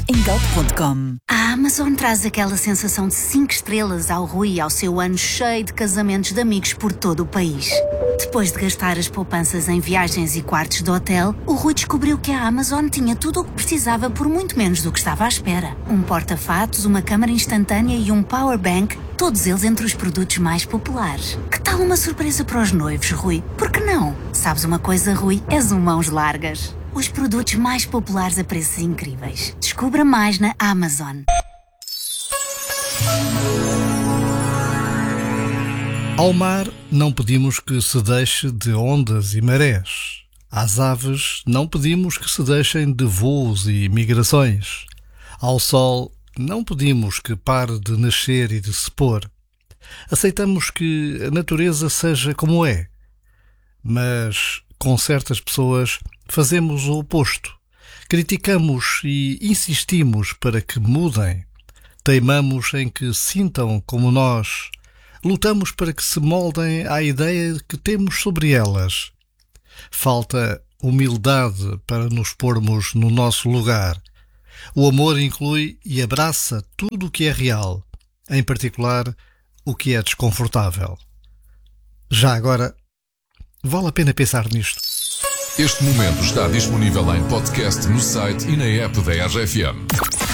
em Galp.com. A Amazon traz aquela sensação de 5 estrelas ao Rui e ao seu ano cheio de casamentos de amigos por todo o país. Depois de gastar as poupanças em viagens e quartos de hotel, o Rui descobriu que a Amazon tinha tudo o que precisava por muito menos do que estava à espera. Um porta-fatos, uma câmara instantânea e um powerbank, todos eles entre os produtos mais populares. Que tal uma surpresa para os noivos, Rui? Por que não? Sabes uma coisa, Rui? És um mãos largas. Os produtos mais populares a preços incríveis. Descubra mais na Amazon. Ao mar, não pedimos que se deixe de ondas e marés. Às aves, não pedimos que se deixem de voos e migrações. Ao sol, não pedimos que pare de nascer e de se pôr. Aceitamos que a natureza seja como é. Mas, com certas pessoas, fazemos o oposto. Criticamos e insistimos para que mudem. Teimamos em que sintam como nós. Lutamos para que se moldem à ideia que temos sobre elas. Falta humildade para nos pormos no nosso lugar. O amor inclui e abraça tudo o que é real, em particular o que é desconfortável. Já agora, vale a pena pensar nisto. Este momento está disponível em podcast no site e na app da RFM.